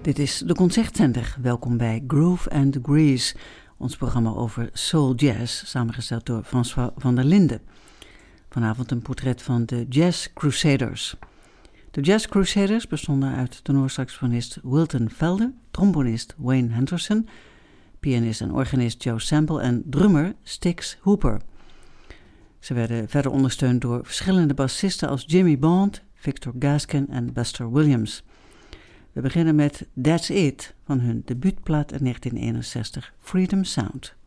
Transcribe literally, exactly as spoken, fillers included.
Dit is de Concertzender. Welkom bij Groove and Degrees, ons programma over soul jazz, samengesteld door François van der Linden. Vanavond een portret van de Jazz Crusaders. De Jazz Crusaders bestonden uit tenorsaxofonist Wilton Felder, trombonist Wayne Henderson, pianist en organist Joe Sample en drummer Stix Hooper. Ze werden verder ondersteund door verschillende bassisten als Jimmy Bond, Victor Gaskin en Buster Williams. We beginnen met That's It van hun debuutplaat in negentien eenenzestig, Freedom Sound.